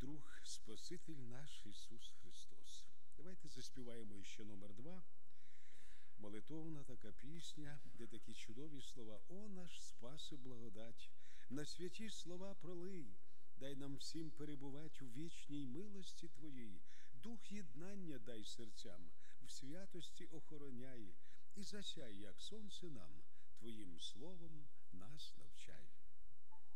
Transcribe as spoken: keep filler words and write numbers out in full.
друг, Спаситель наш Ісус Христос. Давайте заспіваємо ще номер два. Молитовна така пісня, де такі чудові слова. О, наш спаси благодать, на святі слова пролий, дай нам всім перебувати у вічній милості Твоїй. Дух єднання дай серцям, в святості охороняй, і засяй, як сонце нам, Твоїм словом нас навчай.